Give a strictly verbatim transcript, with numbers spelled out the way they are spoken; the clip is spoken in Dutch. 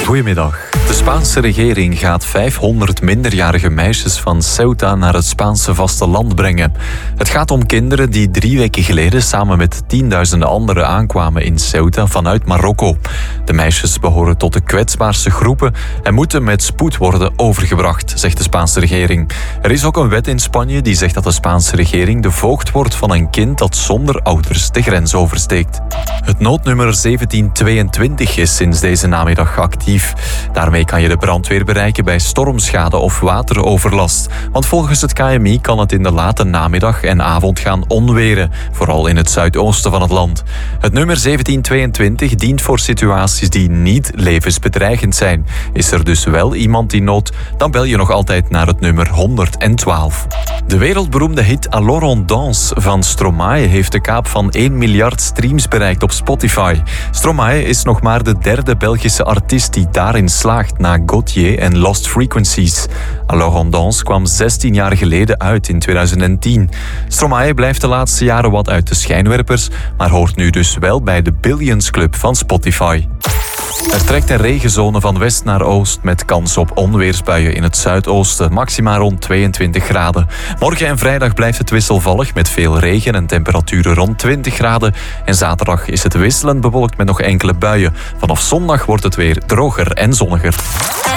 Goedemiddag. De Spaanse regering gaat vijfhonderd minderjarige meisjes van Ceuta naar het Spaanse vasteland brengen. Het gaat om kinderen die drie weken geleden samen met tienduizenden anderen aankwamen in Ceuta vanuit Marokko. De meisjes behoren tot de kwetsbaarste groepen en moeten met spoed worden overgebracht, zegt de Spaanse regering. Er is ook een wet in Spanje die zegt dat de Spaanse regering de voogd wordt van een kind dat zonder ouders de grens oversteekt. Het noodnummer zeventien tweeëntwintig is sinds deze namiddag actief. Daarmee kan je de brandweer bereiken bij stormschade of wateroverlast. Want volgens het K M I kan het in de late namiddag en avond gaan onweren, vooral in het zuidoosten van het land. Het nummer zeventien tweeëntwintig dient voor situaties die niet levensbedreigend zijn. Is er dus wel iemand in nood, dan bel je nog altijd naar het nummer honderdtwaalf. De wereldberoemde hit Alors on danse van Stromae heeft de kaap van één miljard streams bereikt op Spotify. Stromae is nog maar de derde Belgische artiest die daarin slaagt na Gaultier en Lost Frequencies. Alors on danse kwam zestien jaar geleden uit in tweeduizend tien. Stromae blijft de laatste jaren wat uit de schijnwerpers, maar hoort nu dus wel bij de Billions Club van Spotify. Er trekt een regenzone van west naar oost met kans op onweersbuien in het zuidoosten, maxima rond tweeëntwintig graden. Morgen en vrijdag blijft het wisselvallig met veel regen en temperaturen rond twintig graden. En zaterdag is het wisselend bewolkt met nog enkele buien. Vanaf zondag wordt het weer droger en zonniger.